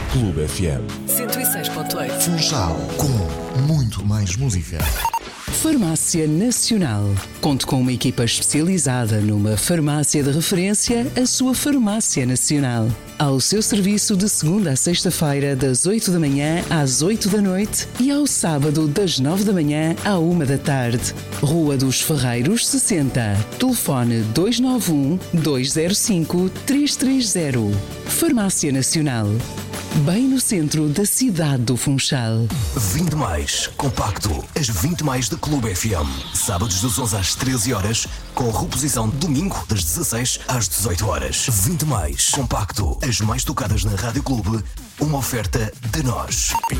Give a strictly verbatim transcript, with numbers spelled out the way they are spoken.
Clube F M. cento e seis ponto oito. Funchal, com muito mais música. Farmácia Nacional. Conte com uma equipa especializada numa farmácia de referência, a sua Farmácia Nacional. Ao seu serviço de segunda a sexta-feira, das oito da manhã às oito da noite e ao sábado, das nove da manhã à uma da tarde. Rua dos Ferreiros, sessenta. Telefone dois nove um, dois zero cinco, três três zero. Farmácia Nacional. Bem no centro da cidade do Funchal. vinte mais, compacto. As vinte mais da Clube F M. Sábados das onze às treze horas, com reposição domingo das dezasseis às dezoito horas. vinte mais, compacto. As mais tocadas na Rádio Clube. Uma oferta de nós.